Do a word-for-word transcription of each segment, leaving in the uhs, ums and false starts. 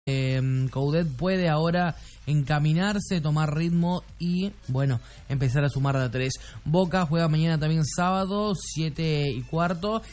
Eh, Coudet puede ahora encaminarse, tomar ritmo y, bueno, empezar a sumar de a tres. Boca juega mañana también sábado, siete y cuarto,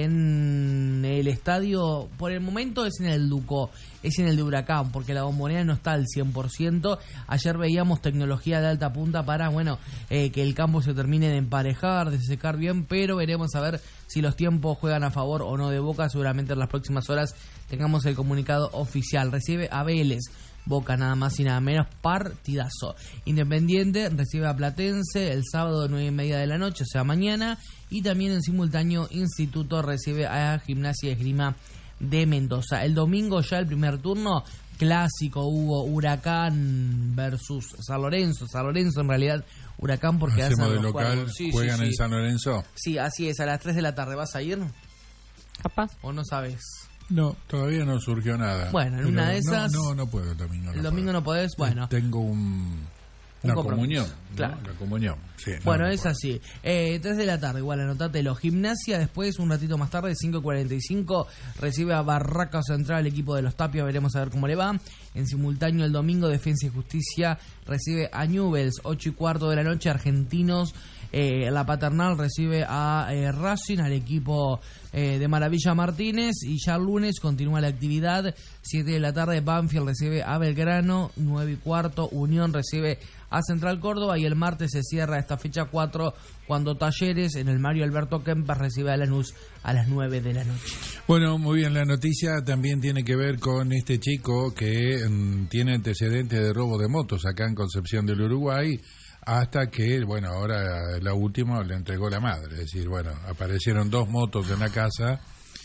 en el estadio, por el momento es en el Ducó, es en el de Huracán, porque la Bombonera no está al cien por ciento. Ayer veíamos tecnología de alta punta para, bueno, eh, que el campo se termine de emparejar, de secar bien, pero veremos a ver si los tiempos juegan a favor o no de Boca. Seguramente en las próximas horas tengamos el comunicado oficial. Recibe a Vélez, Boca nada más y nada menos, partidazo. Independiente recibe a Platense el sábado nueve y media de la noche, o sea mañana, y también en simultáneo Instituto recibe a Gimnasia y Esgrima de Mendoza. El domingo ya el primer turno clásico, hubo Huracán versus San Lorenzo. San Lorenzo en realidad Huracán porque hacemos hacen de local, sí, juegan sí, en sí. San Lorenzo. Sí, así es, a las tres de la tarde. ¿Vas a ir? Capaz. ¿O no sabes? No, todavía no surgió nada. Bueno, en Pero una de esas... No, no, no puedo el domingo. El no domingo puedo. no podés, bueno. Tengo un... Una comunión, ¿no? Claro. La comunión, sí. Bueno, no, no es puedo. así. Eh, tres de la tarde, igual, anotátelo. Gimnasia, después, un ratito más tarde, cinco y cuarenta y cinco, recibe a Barraca Central, el equipo de los Tapia. Veremos a ver cómo le va. En simultáneo, el domingo, Defensa y Justicia recibe a Newell's. ocho y cuarto de la noche, Argentinos. Eh, la Paternal recibe a eh, Racing, al equipo eh, de Maravilla Martínez, y ya el lunes continúa la actividad. siete de la tarde, Banfield recibe a Belgrano. nueve y cuarto, Unión recibe a Central Córdoba, y el martes se cierra esta fecha cuatro cuando Talleres en el Mario Alberto Kempes recibe a Lanús a las nueve de la noche. Bueno, muy bien, la noticia también tiene que ver con este chico que mm, tiene antecedentes de robo de motos acá en Concepción del Uruguay, hasta que, bueno, ahora la última le entregó la madre. Es decir, bueno, aparecieron dos motos en la casa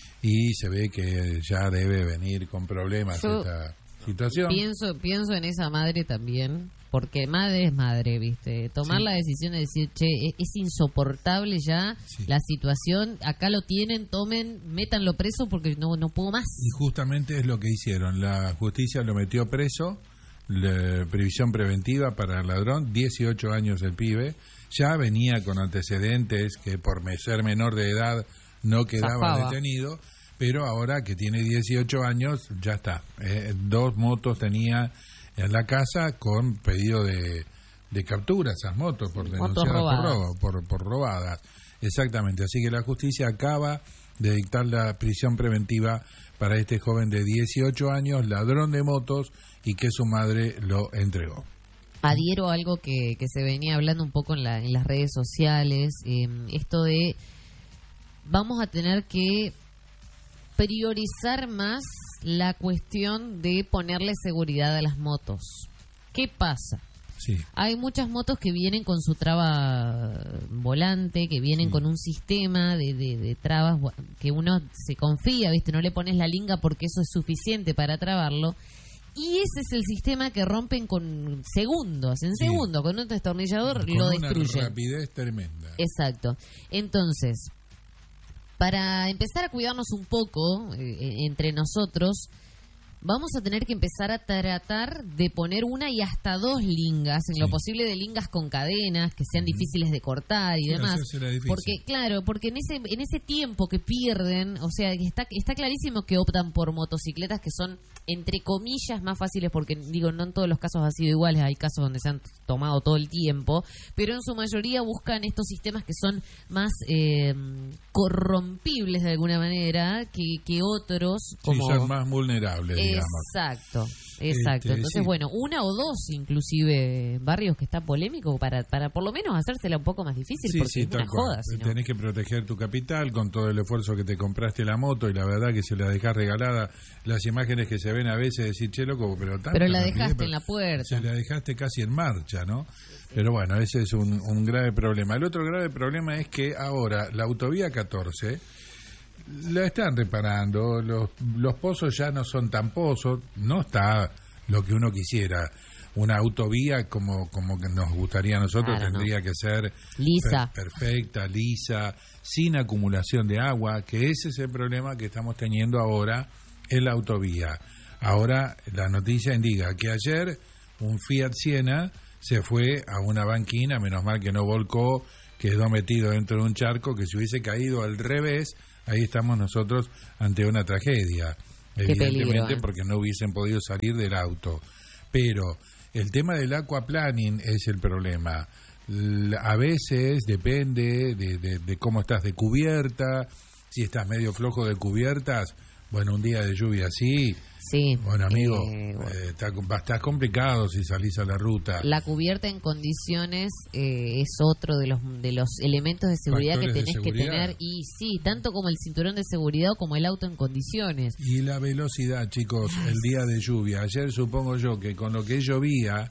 y se ve que ya debe venir con problemas Yo esta situación. Pienso, pienso en esa madre también, porque madre es madre, ¿viste? Tomar Sí. la decisión de decir, che, es, es insoportable ya Sí. la situación, acá lo tienen, tomen, métanlo preso porque no, no puedo más. Y justamente es lo que hicieron. La justicia lo metió preso, la previsión preventiva para el ladrón, dieciocho años el pibe, ya venía con antecedentes que por ser menor de edad no quedaba Zafaba. detenido, pero ahora que tiene dieciocho años ya está. Eh, dos motos tenía en la casa con pedido de, de captura, esas motos por Motos denunciadas por, robadas. robo, por, por robadas. Exactamente, así que la justicia acaba de dictar la prisión preventiva para este joven de dieciocho años, ladrón de motos, y que su madre lo entregó. Adhiero a algo que, que se venía hablando un poco en, la, en las redes sociales, eh, esto de vamos a tener que priorizar más la cuestión de ponerle seguridad a las motos. ¿Qué pasa? Sí. Hay muchas motos que vienen con su traba volante, que vienen Sí. con un sistema de, de, de trabas que uno se confía, ¿viste? No le pones la linga porque eso es suficiente para trabarlo. Y ese es el sistema que rompen con segundos, en Sí. segundos, con un destornillador Con lo una destruyen. rapidez tremenda. Exacto. Entonces, para empezar a cuidarnos un poco eh, entre nosotros, vamos a tener que empezar a tratar de poner una y hasta dos lingas, en Sí. lo posible de lingas con cadenas, que sean Ujú. difíciles de cortar y Sí, demás. hacérsela difícil. Porque, claro, porque en ese en ese tiempo que pierden, o sea, que está, está clarísimo que optan por motocicletas que son, entre comillas, más fáciles, porque, digo, no en todos los casos ha sido iguales, hay casos donde se han tomado todo el tiempo, pero en su mayoría buscan estos sistemas que son más eh, corrompibles de alguna manera que, que otros, como... Sí, son más vulnerables, digamos. Exacto, exacto. Este, Entonces, sí. bueno, una o dos inclusive barrios que está polémico para para por lo menos hacérsela un poco más difícil, Sí, porque sí, es una tal cual. joda. Si no. Tenés que proteger tu capital con todo el esfuerzo que te compraste la moto, y la verdad que se la dejás regalada. Las imágenes que se ven a veces, decir, che, loco, pero tanta Pero la rapidez, dejaste pero en la puerta. se la dejaste casi en marcha, ¿no? Pero bueno, ese es un, un grave problema. El otro grave problema es que ahora la autovía catorce la están reparando, los, los pozos ya no son tan pozos, no está lo que uno quisiera. Una autovía como, como que nos gustaría a nosotros, Claro, tendría que ser Lisa. per- perfecta, lisa, sin acumulación de agua, que ese es el problema que estamos teniendo ahora en la autovía. Ahora la noticia indica que ayer un Fiat Siena se fue a una banquina, menos mal que no volcó, quedó metido dentro de un charco, que si hubiese caído al revés, ahí estamos nosotros ante una tragedia. evidentemente peligro, ¿eh? porque no hubiesen podido salir del auto. Pero el tema del aquaplaning es el problema. L- A veces depende de, de, de cómo estás de cubierta, si estás medio flojo de cubiertas, bueno, un día de lluvia así, Sí. bueno, amigo, eh, bueno. eh, está, va a estar complicado si salís a la ruta. La cubierta en condiciones eh, es otro de los de los elementos de seguridad Factores que de tenés que seguridad. tener, y sí, tanto como el cinturón de seguridad o como el auto en condiciones. Y la velocidad, chicos, el día de lluvia. Ayer supongo yo que con lo que llovía,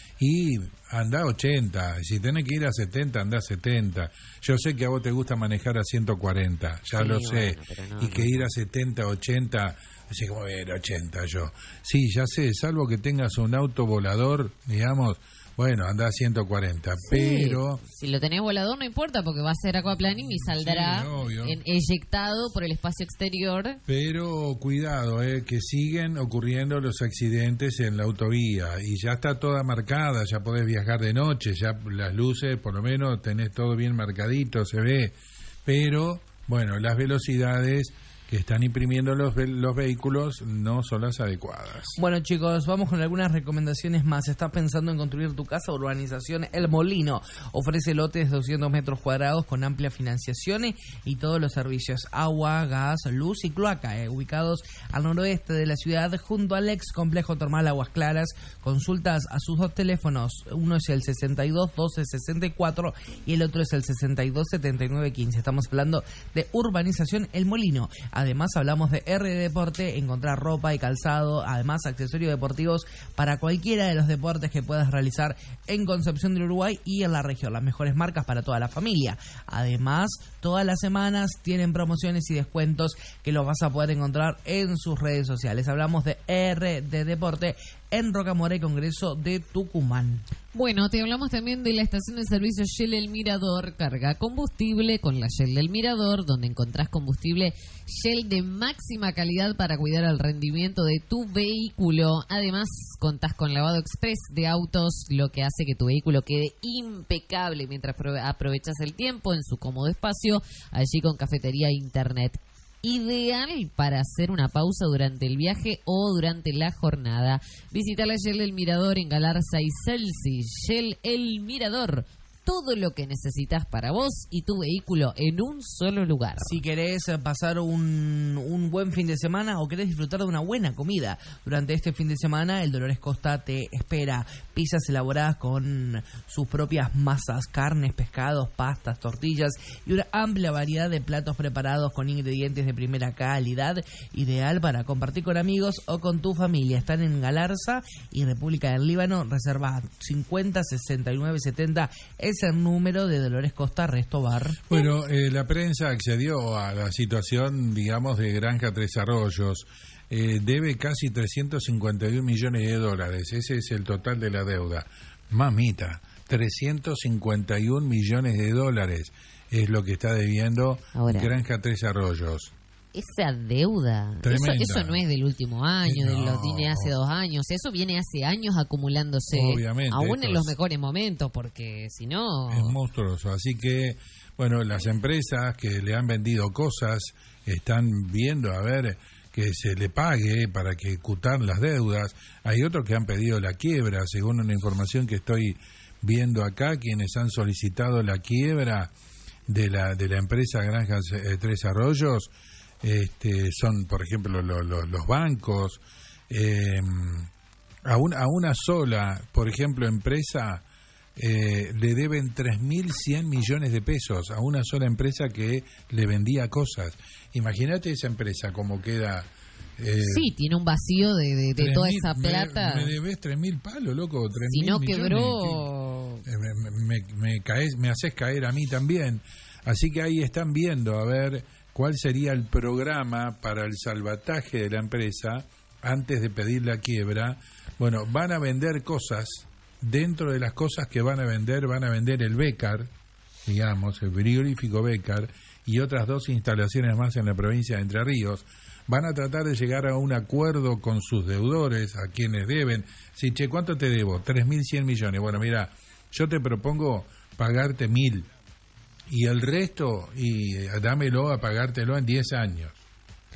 y anda ochenta, si tenés que ir a setenta, anda a setenta. Yo sé que a vos te gusta manejar a ciento cuarenta, ya Sí, lo sé, bueno, pero no, y que no. ir a setenta, ochenta, así como ver ochenta yo. Sí, ya sé, salvo que tengas un auto volador, digamos, bueno, anda a ciento cuarenta, pero... Si lo tenés volador no importa porque va a ser aquaplaning y saldrá Sí, obvio. en- eyectado por el espacio exterior. Pero cuidado, eh, que siguen ocurriendo los accidentes en la autovía y ya está toda marcada, ya podés viajar de noche, ya las luces por lo menos tenés todo bien marcadito, se ve, pero bueno, las velocidades que están imprimiendo los, ve- los vehículos no son las adecuadas. Bueno, chicos, vamos con algunas recomendaciones más. ¿Estás pensando en construir tu casa? Urbanización El Molino ofrece lotes de doscientos metros cuadrados con amplia financiación y todos los servicios: agua, gas, luz y cloaca, eh, ubicados al noroeste de la ciudad junto al ex complejo termal Aguas Claras. Consultas a sus dos teléfonos, uno es el sesenta y dos doce sesenta y cuatro y el otro es el sesenta y dos setenta y nueve quince. Estamos hablando de Urbanización El Molino. Además hablamos de R Deporte, encontrar ropa y calzado, además accesorios deportivos para cualquiera de los deportes que puedas realizar en Concepción del Uruguay y en la región. Las mejores marcas para toda la familia. Además, todas las semanas tienen promociones y descuentos que los vas a poder encontrar en sus redes sociales. Hablamos de R D Deporte en Rocamora y Congreso de Tucumán. Bueno, te hablamos también de la estación de servicio Shell El Mirador. Carga combustible con la Shell del Mirador, donde encontrás combustible Shell de máxima calidad para cuidar el rendimiento de tu vehículo. Además, contás con lavado express de autos, lo que hace que tu vehículo quede impecable mientras prove- aprovechas el tiempo en su cómodo espacio, allí con cafetería e internet. Ideal para hacer una pausa durante el viaje o durante la jornada. Visita la Shell El Mirador en Galarza y Celsi. Shell El Mirador. Todo lo que necesitas para vos y tu vehículo en un solo lugar. Si querés pasar un, un buen fin de semana o querés disfrutar de una buena comida durante este fin de semana, el Dolores Costa te espera. Pizzas elaboradas con sus propias masas, carnes, pescados, pastas, tortillas y una amplia variedad de platos preparados con ingredientes de primera calidad, ideal para compartir con amigos o con tu familia. Están en Galarza y República del Líbano. Reserva cincuenta sesenta y nueve setenta. Es el número de Dolores Costa Resto Bar. Bueno, eh, la prensa accedió a la situación, digamos, de Granja Tres Arroyos. Eh, debe casi trescientos cincuenta y un millones de dólares. Ese es el total de la deuda. Mamita, trescientos cincuenta y un millones de dólares es lo que está debiendo Ahora. Granja Tres Arroyos. Esa deuda, eso, Tremenda. eso no es del último año, No. de los tiene hace dos años, eso viene hace años acumulándose, Obviamente, aún en estos- los mejores momentos, porque si no... Es monstruoso. Así que, bueno, las empresas que le han vendido cosas están viendo a ver que se le pague para que ejecutar las deudas. Hay otros que han pedido la quiebra, según una información que estoy viendo acá, quienes han solicitado la quiebra de la de la empresa Granjas eh, Tres Arroyos. Este, son, por ejemplo, lo- lo- los bancos. Eh, a, un- a una sola, por ejemplo, empresa eh, le deben tres mil cien millones de pesos a una sola empresa que le vendía cosas. Imagínate esa empresa como queda. Eh, Sí, tiene un vacío de, de- de tres toda mil, esa me- plata. Me, debes tres mil palos, loco. tres Si mil no millones, quebró... ¿qué? Eh, me, me, me caes, me haces caer a mí también. Así que ahí están viendo a ver cuál sería el programa para el salvataje de la empresa antes de pedir la quiebra. Bueno, van a vender cosas. Dentro de las cosas que van a vender, van a vender el Becar, digamos, el frigorífico Becar, y otras dos instalaciones más en la provincia de Entre Ríos. Van a tratar de llegar a un acuerdo con sus deudores, a quienes deben. Si, che, ¿cuánto te debo? tres mil cien millones. Bueno, mira, yo te propongo pagarte mil. Y el resto, y eh, dámelo a pagártelo en diez años.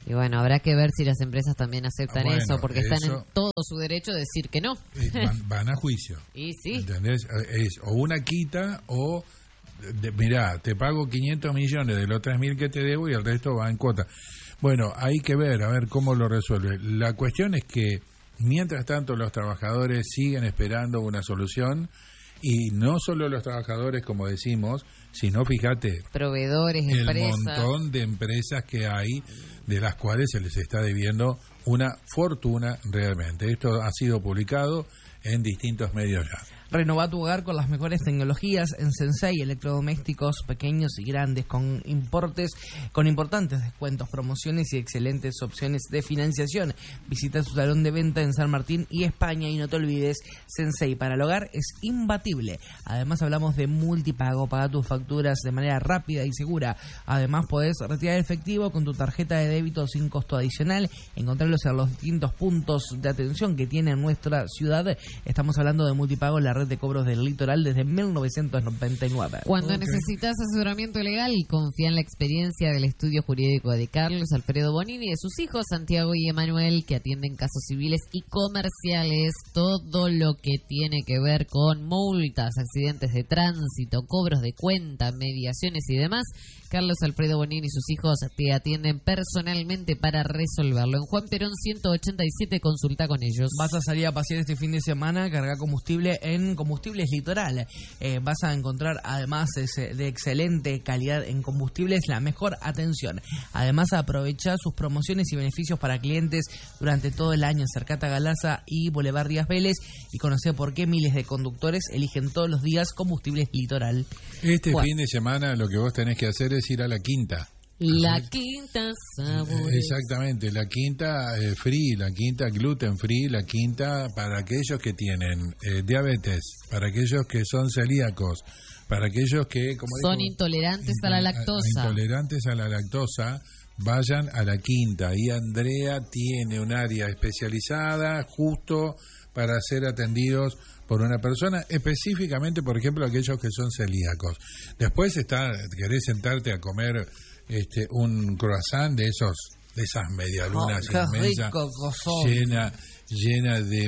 Y bueno, habrá que ver si las empresas también aceptan Bueno, eso, porque están eso- en todo su derecho de decir que no. Eh, van, van a juicio. Y sí. ¿Entendés? Es o una quita o, de, mirá, te pago quinientos millones de los tres mil que te debo y el resto va en cuota. Bueno, hay que ver, a ver cómo lo resuelve. La cuestión es que, mientras tanto, los trabajadores siguen esperando una solución. Y no solo los trabajadores, como decimos, sino, fíjate, Proveedores, el empresas. montón de empresas que hay, de las cuales se les está debiendo una fortuna realmente. Esto ha sido publicado en distintos medios ya. Renová tu hogar con las mejores tecnologías en Sensei, electrodomésticos pequeños y grandes con importes, con importantes descuentos, promociones y excelentes opciones de financiación. Visita su salón de venta en San Martín y España y no te olvides, Sensei para el hogar es imbatible. Además hablamos de multipago, paga tus facturas de manera rápida y segura. Además podés retirar efectivo con tu tarjeta de débito sin costo adicional. Encontrarlos en los distintos puntos de atención que tiene nuestra ciudad. Estamos hablando de multipago, la red de cobros del litoral desde mil novecientos noventa y nueve. Cuando Ok. necesitas asesoramiento legal, confía en la experiencia del estudio jurídico de Carlos Alfredo Bonini y de sus hijos Santiago y Emanuel, que atienden casos civiles y comerciales, todo lo que tiene que ver con multas, accidentes de tránsito, cobros de cuenta, mediaciones y demás. Carlos Alfredo Bonini y sus hijos te atienden personalmente para resolverlo. En Juan Perón ciento ochenta y siete, consulta con ellos. Vas a salir a pasear este fin de semana, cargar combustible en Combustibles Litoral. Eh, vas a encontrar, además es de excelente calidad en combustibles, la mejor atención. Además aprovecha sus promociones y beneficios para clientes durante todo el año. Acercate a Galaza y Boulevard Díaz Vélez y conoce por qué miles de conductores eligen todos los días Combustibles Litoral. Este Bueno. fin de semana lo que vos tenés que hacer es ir a la quinta. La quinta sabores. Exactamente, la quinta eh, free, la quinta gluten free, la quinta para aquellos que tienen eh, diabetes, para aquellos que son celíacos, para aquellos que como Son dijo, intolerantes a la intol- lactosa. intolerantes a la lactosa, vayan a la quinta. Y Andrea tiene un área especializada justo para ser atendidos por una persona, específicamente, por ejemplo, aquellos que son celíacos. Después está, querés sentarte a comer este un croissant de esos, de esas medialunas Oh, qué inmensas, rico que son. llena, llena de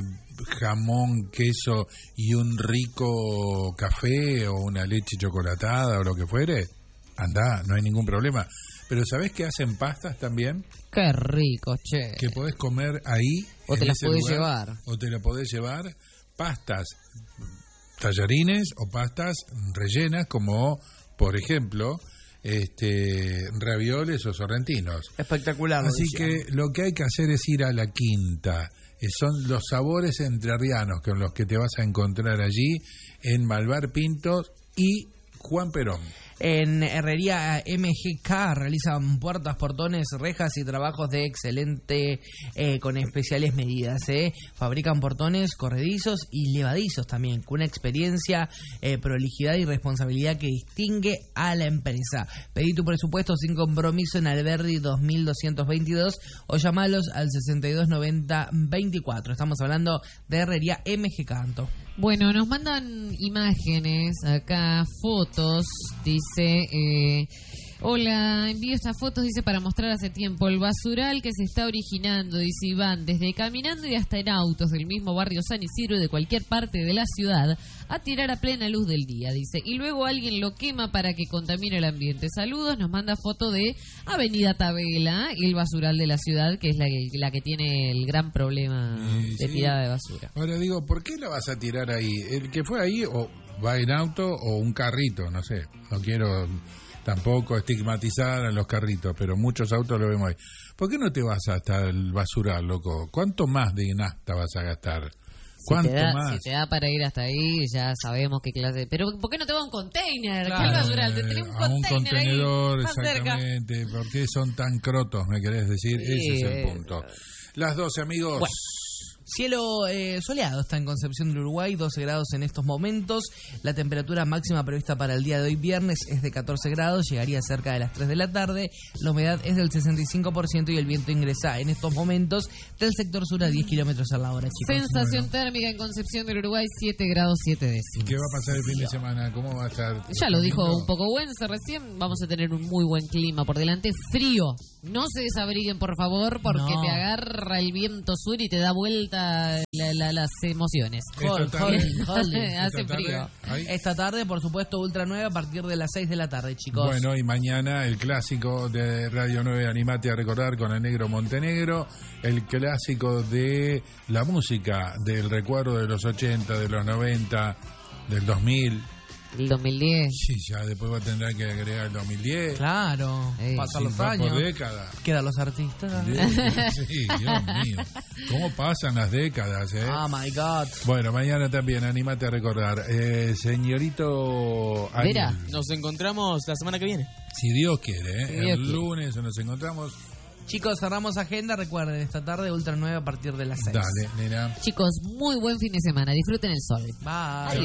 jamón, queso y un rico café o una leche chocolatada o lo que fuere, andá, no hay ningún problema. Pero ¿sabés que hacen pastas también? Qué rico, che. Que podés comer ahí. O en te las ese podés lugar, llevar. O te la podés llevar. Pastas, tallarines o pastas rellenas como, por ejemplo, este ravioles o sorrentinos. Espectacular. lo Así decía. que lo que hay que hacer es ir a la quinta. Eh, Son los sabores entrerrianos con los que te vas a encontrar allí en Malvar Pintos y Juan Perón. En Herrería M G K realizan puertas, portones, rejas y trabajos de excelente eh, con especiales medidas. Eh. Fabrican portones corredizos y levadizos también, con una experiencia, eh, prolijidad y responsabilidad que distingue a la empresa. Pedí tu presupuesto sin compromiso en Alberdi dos mil doscientos veintidós o llamalos al sesenta y dos noventa veinticuatro. Estamos hablando de Herrería M G K. Anto. Bueno, nos mandan imágenes acá, fotos, dice, eh, hola, envío estas fotos, dice, para mostrar hace tiempo el basural que se está originando, dice Iván, desde caminando y hasta en autos del mismo barrio San Isidro y de cualquier parte de la ciudad, a tirar a plena luz del día, dice, y luego alguien lo quema para que contamine el ambiente. Saludos, nos manda foto de Avenida Tabela, el basural de la ciudad, que es la que, la que tiene el gran problema Sí, de sí. tirada de basura. Ahora digo, ¿por qué la vas a tirar ahí? El que fue ahí o va en auto o un carrito, no sé. No quiero tampoco estigmatizar a los carritos, pero muchos autos lo vemos ahí. ¿Por qué no te vas hasta el basural, loco? ¿Cuánto más de nafta vas a gastar? Si ¿Cuánto te, da, más? si te da para ir hasta ahí, ya sabemos qué clase de... Pero ¿por qué no te va a un container? Claro. ¿Qué basural? Te tenés un a un container contenedor, ahí, más cerca. exactamente. ¿Por qué son tan crotos, me querés decir? Sí, Ese es el eh, punto. Las doce, amigos. Bueno. Cielo eh, soleado está en Concepción del Uruguay, doce grados en estos momentos. La temperatura máxima prevista para el día de hoy viernes es de catorce grados, llegaría cerca de las tres de la tarde. La humedad es del sesenta y cinco por ciento y el viento ingresa en estos momentos del sector sur a diez kilómetros a la hora, chicos. Sensación térmica en Concepción del Uruguay, siete grados siete ¿Y décimos. qué va a pasar el fin de semana? ¿Cómo va a estar? Ya lo dijo ¿Domingo? un poco Wences recién, vamos a tener un muy buen clima por delante, frío, No se desabriguen, por favor, porque No. te agarra el viento sur y te da vuelta la- la- las emociones. Hold, Esta tarde- hold, hold. Hace esta tarde, frío. ahí. Esta tarde, por supuesto, Ultra nueve a partir de las seis de la tarde, chicos. Bueno, y mañana el clásico de Radio nueve, Animate a recordar, con el Negro Montenegro, el clásico de la música, del recuerdo de los ochenta, de los noventa, del dos mil. El dos mil diez. Sí, ya después va a tener que agregar el dos mil diez. Claro, Eh, pasan Sí, los va años. por década. Quedan los artistas. Dios, sí, Dios mío. ¿Cómo pasan las décadas, eh? Oh my God. Bueno, mañana también, Animate a recordar. Eh, señorito Ariel, Vera. Nos encontramos la semana que viene. si Dios quiere, eh, Si Dios el quiere. lunes nos encontramos. Chicos, cerramos agenda. Recuerden, esta tarde Ultra nueve a partir de las seis. Dale, nena. Chicos, muy buen fin de semana. Disfruten el sol. Bye.